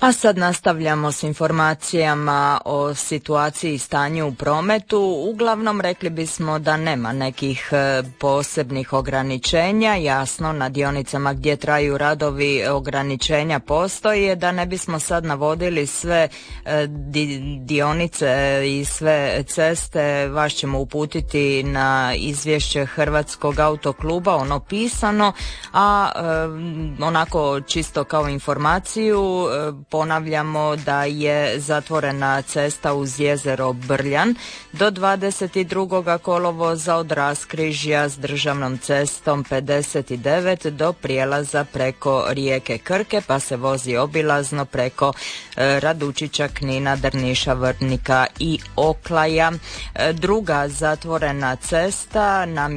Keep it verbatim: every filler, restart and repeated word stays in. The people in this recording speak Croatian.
A sad nastavljamo s informacijama o situaciji i stanju u prometu. Uglavnom rekli bismo da nema nekih posebnih ograničenja. Jasno, na dionicama gdje traju radovi ograničenja postoje, da ne bismo sad navodili sve di- dionice i sve ceste. Vas ćemo uputiti na izvješće Hrvatskog autokluba, ono pisano, a onako čisto kao informaciju ponavljamo da je zatvorena cesta uz jezero Brljan do dvadeset drugog kolovoza od raskrižja s državnom cestom pedeset devet do prijelaza preko rijeke Krke, pa se vozi obilazno preko Radučića, Knina, Drniša, Vrdnika i Oklaja. Druga zatvorena cesta nam